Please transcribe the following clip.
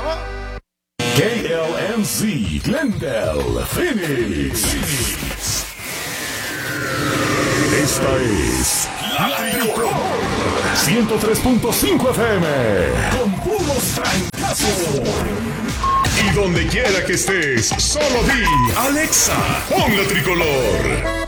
KLMZ, Glendale, Phoenix. Esta es La Tricolor 103.5 FM con puros trancazos. Y donde quiera que estés, solo di Alexa, pon La Tricolor.